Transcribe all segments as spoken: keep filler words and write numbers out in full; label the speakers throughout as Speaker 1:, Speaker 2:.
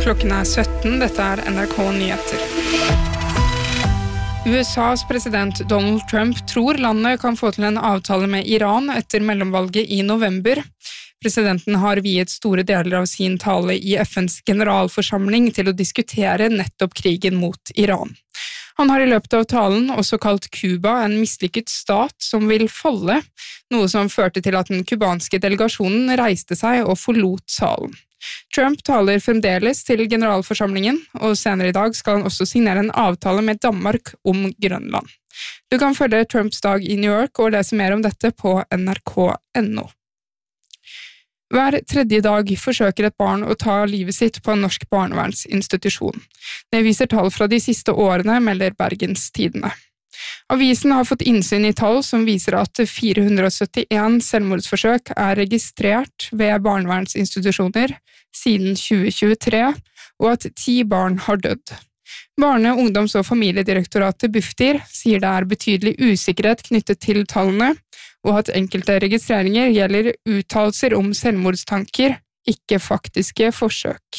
Speaker 1: Klokken er sytten, dette er N R K Nyheter. U S A's president Donald Trump tror landet kan få til en avtale med Iran etter mellomvalget i november. Presidenten har viet store deler av sin tale i F N's generalforsamling til å diskutere nettopp krigen mot Iran. Han har i løpet av talen også kalt Cuba en mislykket stat som vil falle, noe som førte til at den kubanske delegasjonen reiste seg og forlot salen. Trump taler fremdeles til generalforsamlingen, og senere i dag skal han også signere en avtale med Danmark om Grønland. Du kan følge Trumps dag i New York og lese mer om dette på N R K punktum N O. Hver tredje dag forsøker et barn å ta livet sitt på en norsk barnevernsinstitusjon. Det viser tall fra de siste årene, melder Bergens Tidende. Avisen har fått innsyn i tall som viser at fire hundre syttien selvmordsforsøk er registrert ved barnevernsinstitusjoner siden tjue tjuetre, og at ti barn har dødd. Barne-, ungdoms- og familiedirektoratet Bufdir sier det er betydelig usikkerhet knyttet til tallene, og at enkelte registreringer gjelder uttalelser om selvmordstanker, ikke faktiske forsøk.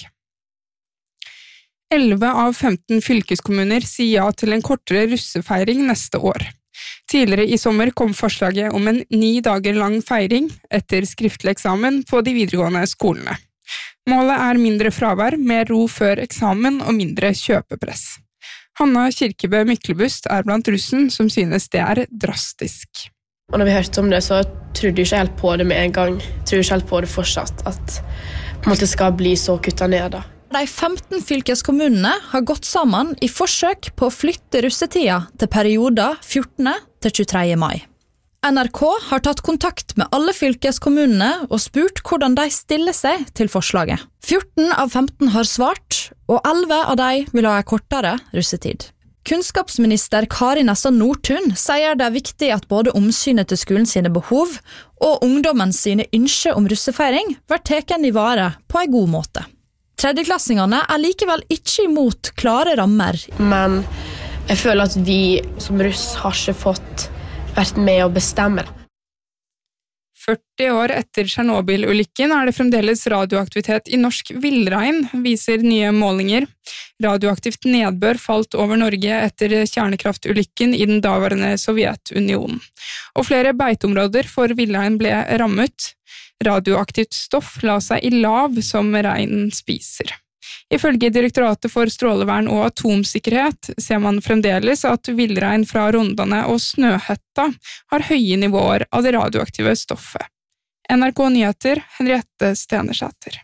Speaker 1: elleve av femten fylkeskommuner sier ja til en kortere russefeiring neste år. Tidligere i sommer kom forslaget om en ni dager lang feiring etter skriftlig eksamen på de videregående skolene. Målet er mindre fravær, mer ro før eksamen og mindre kjøpepress. Hanna Kirkebø Myklebust er blant russen som synes det er drastisk.
Speaker 2: Og når vi hørte om det, så trodde jeg ikke helt på det med en gang. Jeg tror ikke helt på det fortsatt, at på en måte skal bli så kuttet ned da.
Speaker 3: De femten fylkeskommunene har gått sammen i forsøk på å flytte russetida til perioder fjortende til tjuetredje mai. N R K har tatt kontakt med alle fylkeskommunene og spurt hvordan de stiller seg til forslaget. fjorten av femten har svart, og elleve av de vil ha en kortere russetid. Kunnskapsminister Kari Nessa Nordtun sier det er viktig at både omsynet til skolen sine behov og ungdommen sine ønsker om russefeiring blir tatt i vare på en god måte. Tredjeklassingene er likevel ikke imot klare rammer.
Speaker 2: Men jeg føler at vi som russ har ikke fått vært med å bestemme.
Speaker 1: førti år etter Tsjernobyl-ulykken er det fremdeles radioaktivitet i norsk villrein, viser nye målinger. Radioaktivt nedbør falt over Norge etter kjernekraftulykken i den daværende Sovjetunionen. Og flere beiteområder for villrein ble rammet. Radioaktivt stoff la seg i lav som reinen spiser. Ifølge Direktoratet for strålevern og atomsikkerhet ser man fremdeles at villrein fra Rondane og Snøhetta har høye nivåer av det radioaktive stoffet. N R K Nyheter, Henriette Stenersæter.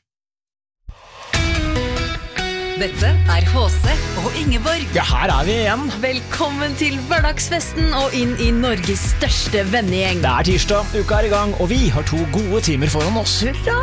Speaker 4: Dette er H C og Ingeborg.
Speaker 5: Ja, her er vi igjen.
Speaker 4: Velkommen til hverdagsfesten og inn i Norges største vennegjeng.
Speaker 5: Det er tirsdag, uka er i gang, og vi har to gode timer foran oss.
Speaker 4: Hurra!